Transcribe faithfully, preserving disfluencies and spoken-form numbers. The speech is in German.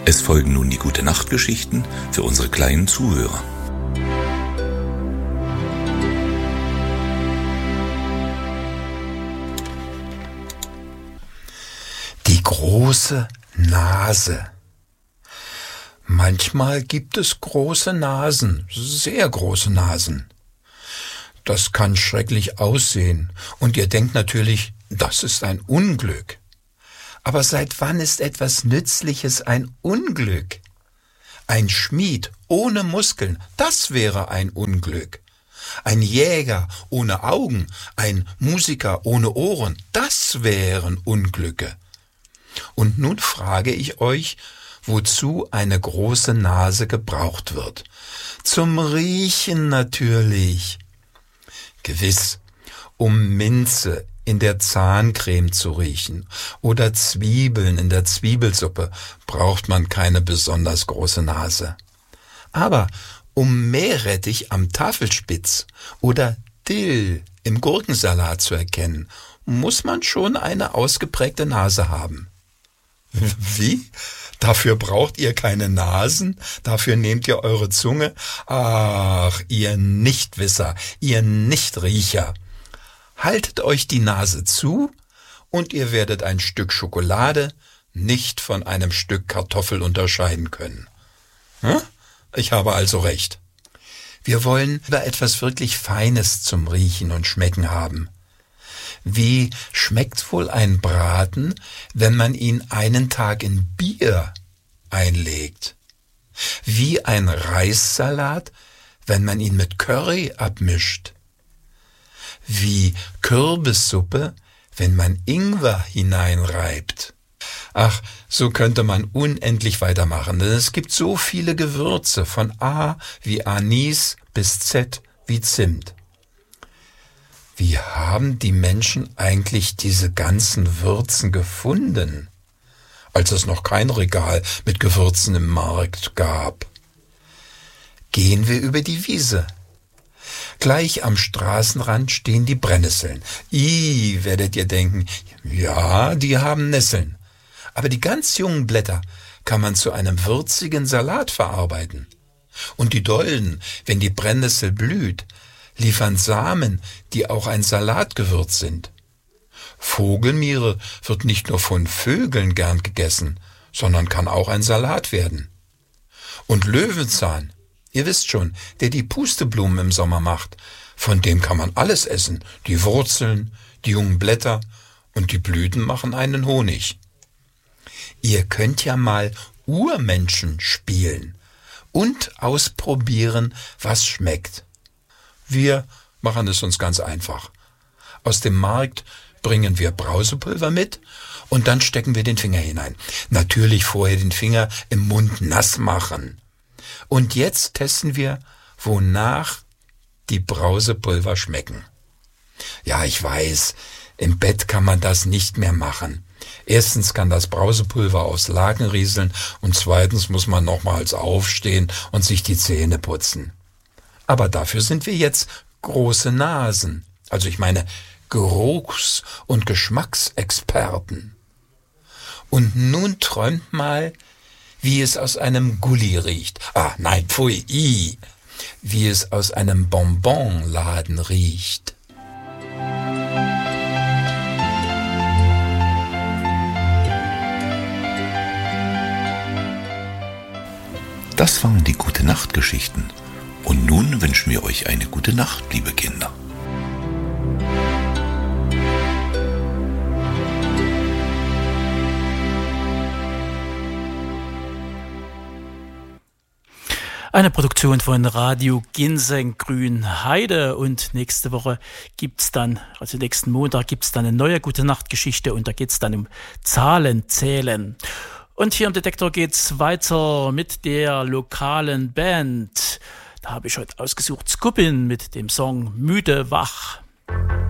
Es folgen nun die Gute-Nacht-Geschichten für unsere kleinen Zuhörer. Die große Nase. Manchmal gibt es große Nasen, sehr große Nasen. Das kann schrecklich aussehen und ihr denkt natürlich, das ist ein Unglück. Aber seit wann ist etwas Nützliches ein Unglück? Ein Schmied ohne Muskeln, das wäre ein Unglück. Ein Jäger ohne Augen, ein Musiker ohne Ohren, das wären Unglücke. Und nun frage ich euch, wozu eine große Nase gebraucht wird. Zum Riechen natürlich. Gewiss, um Minze in der Zahncreme zu riechen oder Zwiebeln in der Zwiebelsuppe braucht man keine besonders große Nase. Aber um Meerrettich am Tafelspitz oder Dill im Gurkensalat zu erkennen, muss man schon eine ausgeprägte Nase haben. Wie? Dafür braucht ihr keine Nasen? Dafür nehmt ihr eure Zunge? Ach, ihr Nichtwisser, ihr Nichtriecher. Haltet euch die Nase zu und ihr werdet ein Stück Schokolade nicht von einem Stück Kartoffel unterscheiden können. Hm? Ich habe also recht. Wir wollen über etwas wirklich Feines zum Riechen und Schmecken haben. Wie schmeckt wohl ein Braten, wenn man ihn einen Tag in Bier einlegt? Wie ein Reissalat, wenn man ihn mit Curry abmischt? Wie Kürbissuppe, wenn man Ingwer hineinreibt? Ach, so könnte man unendlich weitermachen, denn es gibt so viele Gewürze, von A wie Anis bis Z wie Zimt. Wie haben die Menschen eigentlich diese ganzen Würzen gefunden, als es noch kein Regal mit Gewürzen im Markt gab? Gehen wir über die Wiese. Gleich am Straßenrand stehen die Brennnesseln. Ih, werdet ihr denken, ja, die haben Nesseln. Aber die ganz jungen Blätter kann man zu einem würzigen Salat verarbeiten. Und die Dolden, wenn die Brennnessel blüht, liefern Samen, die auch ein Salatgewürz sind. Vogelmiere wird nicht nur von Vögeln gern gegessen, sondern kann auch ein Salat werden. Und Löwenzahn, ihr wisst schon, der die Pusteblumen im Sommer macht, von dem kann man alles essen, die Wurzeln, die jungen Blätter und die Blüten machen einen Honig. Ihr könnt ja mal Urmenschen spielen und ausprobieren, was schmeckt. Wir machen es uns ganz einfach. Aus dem Markt bringen wir Brausepulver mit und dann stecken wir den Finger hinein. Natürlich vorher den Finger im Mund nass machen. Und jetzt testen wir, wonach die Brausepulver schmecken. Ja, ich weiß, im Bett kann man das nicht mehr machen. Erstens kann das Brausepulver aufs Laken rieseln und zweitens muss man nochmals aufstehen und sich die Zähne putzen. Aber dafür sind wir jetzt große Nasen, also ich meine Geruchs- und Geschmacksexperten. Und nun träumt mal, wie es aus einem Gulli riecht. Ah, nein, pfui, i. Wie es aus einem Bonbonladen riecht. Das waren die Gute-Nacht-Geschichten. Und nun wünschen wir euch eine gute Nacht, liebe Kinder. Eine Produktion von Radio Ginseng Grünheide und nächste Woche gibt's dann, also nächsten Montag gibt's dann eine neue Gute-Nacht-Geschichte und da geht's dann um Zahlen zählen. Und hier im Detektor geht's weiter mit der lokalen Band. Da habe ich heute ausgesucht Skupin mit dem Song Müde wach.